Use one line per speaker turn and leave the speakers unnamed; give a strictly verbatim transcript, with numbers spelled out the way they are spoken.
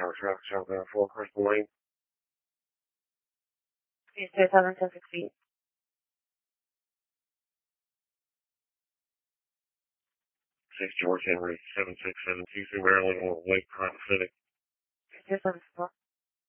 Tower traffic, southbound four, Crystal Lane.
Please stay seven ten six feet.
six George Henry, seven six seven two, Maryland, on Lake Pacific.
Please stay seven four.